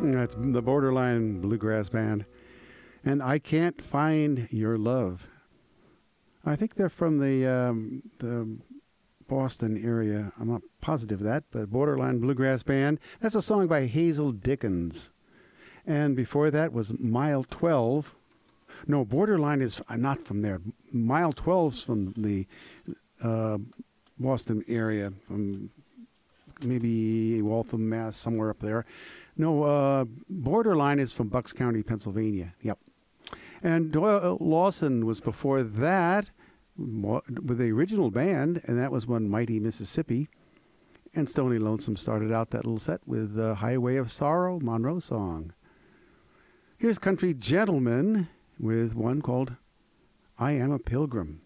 That's the Borderline Bluegrass Band. And I Can't Find Your Love. I think they're from the Boston area. I'm not positive of that, but Borderline Bluegrass Band. That's a song by Hazel Dickens. And before that was Mile 12. No, Borderline is not from there. Mile 12's from the Boston area, from maybe Waltham, Mass, somewhere up there. No, Borderline is from Bucks County, Pennsylvania. Yep. And Doyle Lawson was before that with the original band, and that was one Mighty Mississippi. And Stony Lonesome started out that little set with Highway of Sorrow, Monroe song. Here's Country Gentleman with one called I Am a Pilgrim.